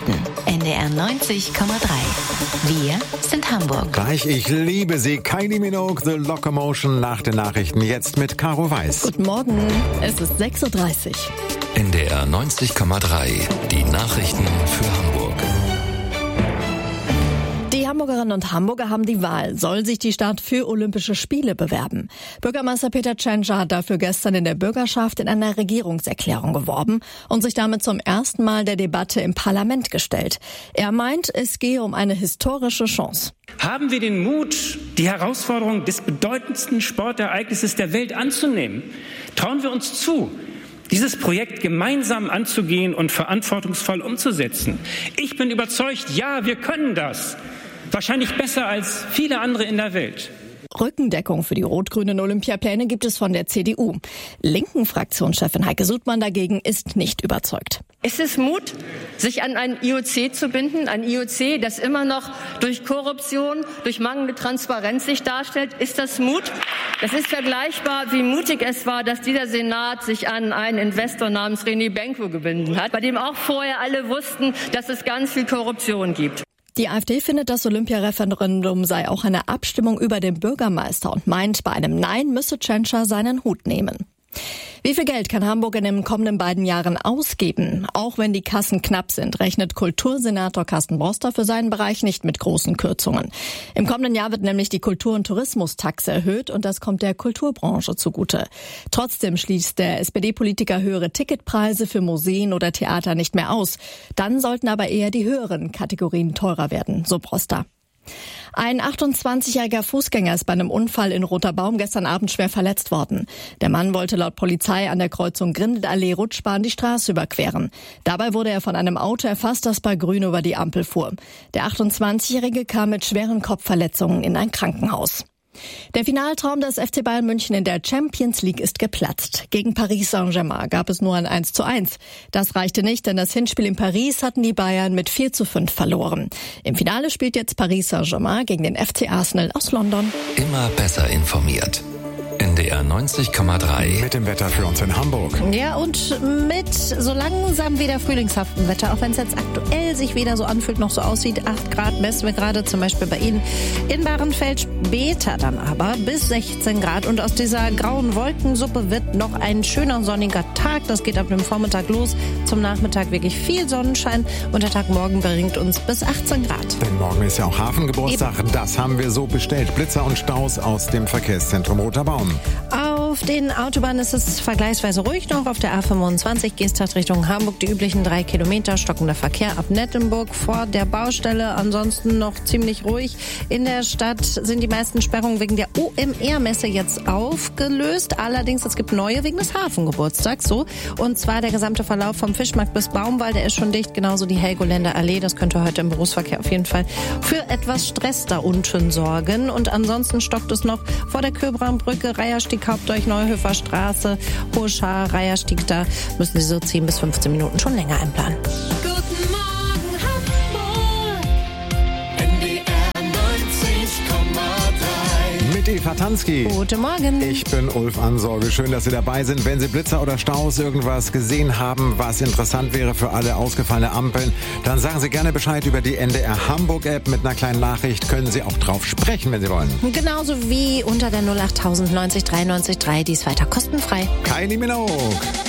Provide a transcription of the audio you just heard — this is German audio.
Nachrichten. NDR 90,3. Wir sind Hamburg. Gleich, ich liebe sie. Kylie Minogue, The Locomotion nach den Nachrichten. Jetzt mit Caro Weiß. Guten Morgen, es ist 6.30 Uhr. NDR 90,3. Die Nachrichten für Hamburg. Die Hamburgerinnen und Hamburger haben die Wahl. Soll sich die Stadt für Olympische Spiele bewerben? Bürgermeister Peter Tschentscher hat dafür gestern in der Bürgerschaft in einer Regierungserklärung geworben und sich damit zum ersten Mal der Debatte im Parlament gestellt. Er meint, es gehe um eine historische Chance. Haben wir den Mut, die Herausforderung des bedeutendsten Sportereignisses der Welt anzunehmen? Trauen wir uns zu, dieses Projekt gemeinsam anzugehen und verantwortungsvoll umzusetzen? Ich bin überzeugt, ja, wir können das. Wahrscheinlich besser als viele andere in der Welt. Rückendeckung für die rot-grünen Olympiapläne gibt es von der CDU. Linken Fraktionschefin Heike Sudmann dagegen ist nicht überzeugt. Ist es Mut, sich an ein IOC zu binden? Ein IOC, das immer noch durch Korruption, durch mangelnde Transparenz sich darstellt? Ist das Mut? Das ist vergleichbar, wie mutig es war, dass dieser Senat sich an einen Investor namens René Benko gebunden hat, bei dem auch vorher alle wussten, dass es ganz viel Korruption gibt. Die AfD findet, das Olympiareferendum sei auch eine Abstimmung über den Bürgermeister und meint, bei einem Nein müsse Tschentscher seinen Hut nehmen. Wie viel Geld kann Hamburg in den kommenden beiden Jahren ausgeben? Auch wenn die Kassen knapp sind, rechnet Kultursenator Carsten Broster für seinen Bereich nicht mit großen Kürzungen. Im kommenden Jahr wird nämlich die Kultur- und Tourismustaxe erhöht und das kommt der Kulturbranche zugute. Trotzdem schließt der SPD-Politiker höhere Ticketpreise für Museen oder Theater nicht mehr aus. Dann sollten aber eher die höheren Kategorien teurer werden, so Broster. Ein 28-jähriger Fußgänger ist bei einem Unfall in Roter Baum gestern Abend schwer verletzt worden. Der Mann wollte laut Polizei an der Kreuzung Grindelallee-Rutschbahn die Straße überqueren. Dabei wurde er von einem Auto erfasst, das bei Grün über die Ampel fuhr. Der 28-Jährige kam mit schweren Kopfverletzungen in ein Krankenhaus. Der Finaltraum des FC Bayern München in der Champions League ist geplatzt. Gegen Paris Saint-Germain gab es nur ein 1:1. Das reichte nicht, denn das Hinspiel in Paris hatten die Bayern mit 4:5 verloren. Im Finale spielt jetzt Paris Saint-Germain gegen den FC Arsenal aus London. Immer besser informiert. NDR 90,3. Mit dem Wetter für uns in Hamburg. Ja, und mit so langsam wieder frühlingshaftem Wetter, auch wenn es jetzt aktuell sich wieder so anfühlt, noch so aussieht. 8 Grad messen wir gerade zum Beispiel bei Ihnen in Bahrenfeld, später dann aber bis 16 Grad. Und aus dieser grauen Wolkensuppe wird noch ein schöner sonniger Tag. Das geht ab dem Vormittag los. Zum Nachmittag wirklich viel Sonnenschein. Und der Tag morgen bringt uns bis 18 Grad. Denn morgen ist ja auch Hafengeburtstag. Das haben wir so bestellt. Blitzer und Staus aus dem Verkehrszentrum Roter Baum. Auf den Autobahnen ist es vergleichsweise ruhig noch. Auf der A25 Geesthacht Richtung Hamburg die üblichen 3 Kilometer. Stockender Verkehr ab Nettenburg vor der Baustelle. Ansonsten noch ziemlich ruhig. In der Stadt sind die meisten Sperrungen wegen der OMR-Messe jetzt aufgelöst. Allerdings, es gibt neue wegen des Hafengeburtstags. So. Und zwar der gesamte Verlauf vom Fischmarkt bis Baumwall, der ist schon dicht. Genauso die Helgoländer Allee. Das könnte heute im Berufsverkehr auf jeden Fall für etwas Stress da unten sorgen. Und ansonsten stockt es noch vor der Köbrambrücke, Reiherstieg Hauptdeutsch, Neuhöfer Straße, Hohe Schar, Reiherstieg. Da müssen Sie so 10 bis 15 Minuten schon länger einplanen. Guten Morgen, Hamburg. NDR 90,3. Mit Eva Tansky. Guten Morgen. Ich bin Ulf Ansorge. Schön, dass Sie dabei sind. Wenn Sie Blitzer oder Staus irgendwas gesehen haben, was interessant wäre für alle ausgefallene Ampeln, dann sagen Sie gerne Bescheid über die NDR Hamburg-App. Mit einer kleinen Nachricht können Sie auch drauf sprechen, wenn Sie wollen. Genauso wie unter der 08000 90 93 3. Die ist weiter kostenfrei. Kylie Minogue.